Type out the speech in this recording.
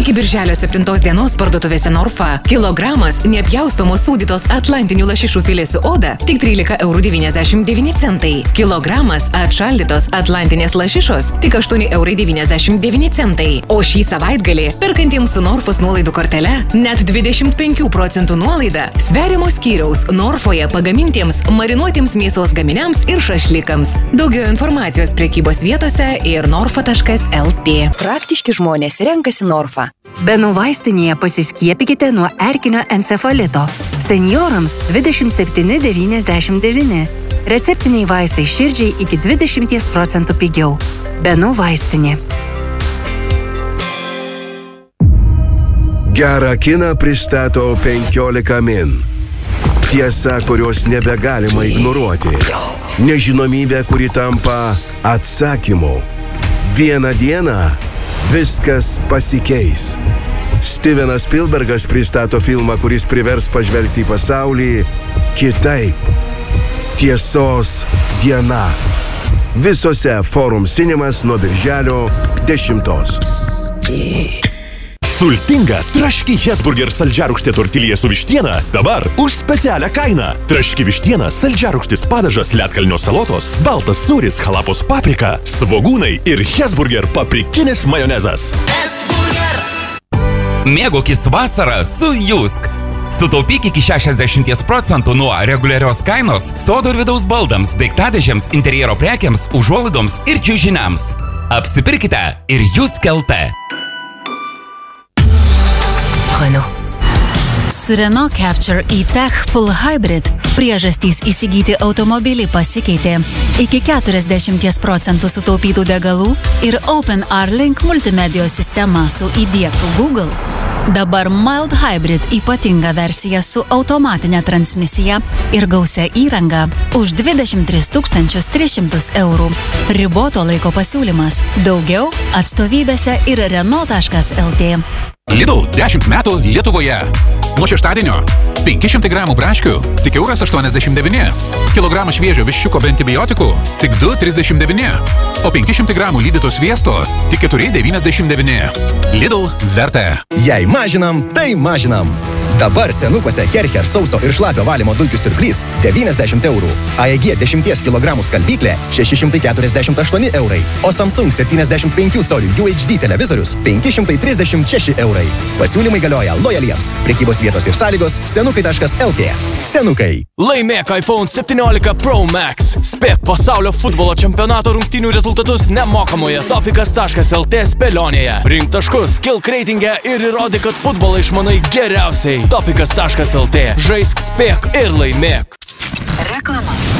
Iki birželio 7 dienos parduotuvėse Norfa kilogramas nepjaustomos sūdytos atlantinių lašišų filė su oda tik 13,99 €. Kilogramas atšaldytos atlantinės lašišos tik 8,99 €. O šį savaitgalį perkantiems su Norfos nuolaidų kortele net 25 procentų nuolaida sveriamo skyriaus Norfoje pagamintiems marinuotiems mėsos gaminiams ir šašlikams. Daugiau informacijos prekybos vietose ir norfa.lt. Praktiški žmonės renkasi Norfa. Benų vaistinėje pasiskiepykite nuo erkinio encefalito. Seniorams 27,99 €. Receptiniai vaistai širdžiai iki 20 procentų pigiau. Benų vaistinė. Gerą kiną pristato 15 min. Tiesa, kurios nebegalima ignoruoti. Nežinomybė, kuri tampa atsakymu. Vieną dieną viskas pasikeis. Stevenas Spielbergas pristato filmą, kuris privers pažvelgti į pasaulį kitaip. Tiesos diena. Visose Forum Cinemas nuo birželio 10. Sultinga traški Hesburger saldžiarūgštė tortilija su vištiena dabar už specialią kainą. Traški vištiena, saldžiarūgštis padažas, ledkalnio salotos, baltas sūris, halapos paprika, svogūnai ir Hesburger paprikinis majonezas. Mėgaukis vasarą su Jusk. Sutaupyk iki 60 procentų nuo reguliarios kainos sodo ir vidaus baldams, daiktadėžėms, interjero prekiams, užuolaidoms ir čiužiniams. Apsipirkite ir Jusk LT. Renault. Su Renault Capture e-Tech Full Hybrid priežastys įsigyti automobilį pasikeitė. Iki 40 procentų sutaupytų degalų ir OpenR Link multimedijos sistema su įdiegtų Google. Dabar Mild Hybrid ypatinga versija su automatinė transmisija ir gausia įranga už 23 300 €. Riboto laiko pasiūlymas. Daugiau atstovybėse ir Renault.lt. Lidl 10 metų Lietuvoje. Nuo šeštadienio 500 gramų braškių tik €1,89. Kilogramą šviežio viščiuko be antibiotikų tik €2,39. O 500 gramų lydyto sviesto tik €4,99. Lidl verta. Jei mažinam, tai mažinam. Dabar senukuose Kercher sauso ir šlapio valymo dulkių siurblys 90 €. AEG 10 kg skalbyklė 648 €. O Samsung 75 colių UHD televizorius 536 €. Pasiūlymai galioja lojaliems. Prekybos vietos ir sąlygos senukai.lt. Senukai. Laimėk iPhone 17 Pro Max. Spėk pasaulio futbolo čempionato rungtynių rezultatus nemokamoje topikas.lt spėlionėje. Rink taškus, kilk reitingę ir įrodyk, kad futbolą išmanai geriausiai. Topikas.lt. Žaisk, spėk ir laimėk. Reklama.